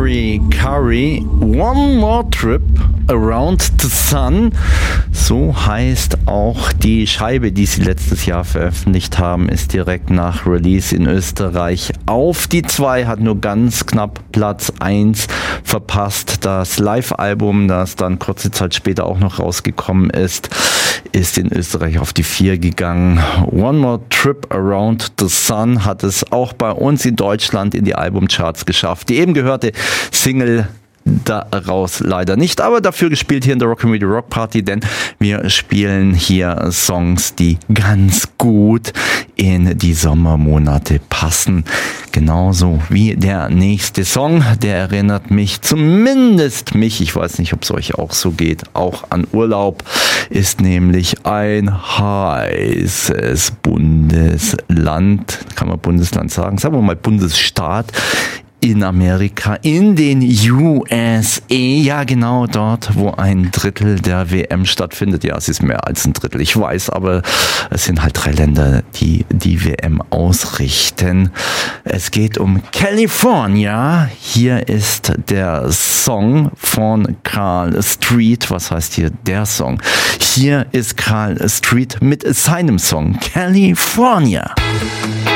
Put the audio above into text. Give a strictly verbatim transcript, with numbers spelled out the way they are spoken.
Mary Curry, One More Trip Around the Sun. So heißt auch die Scheibe, die sie letztes Jahr veröffentlicht haben, ist direkt nach Release in Österreich auf die zwei, hat nur ganz knapp Platz eins verpasst. Das Live-Album, das dann kurze Zeit später auch noch rausgekommen ist, ist in Österreich auf die vier gegangen. One More Trip Around the Sun hat es auch bei uns in Deutschland in die Albumcharts geschafft. Die eben gehörte Single daraus leider nicht, aber dafür gespielt hier in der Rock'n'Radio Rock Party, denn wir spielen hier Songs, die ganz gut in die Sommermonate passen. Genauso wie der nächste Song, der erinnert mich, zumindest mich, ich weiß nicht, ob es euch auch so geht, auch an Urlaub, ist nämlich ein heißes Bundesland, kann man Bundesland sagen, sagen wir mal Bundesstaat, in Amerika, in den U S A, ja genau dort, wo ein Drittel der W M stattfindet. Ja, es ist mehr als ein Drittel, ich weiß, aber es sind halt drei Länder, die die W M ausrichten. Es geht um California. Hier ist der Song von Carl Street. Was heißt hier der Song? Hier ist Carl Street mit seinem Song California.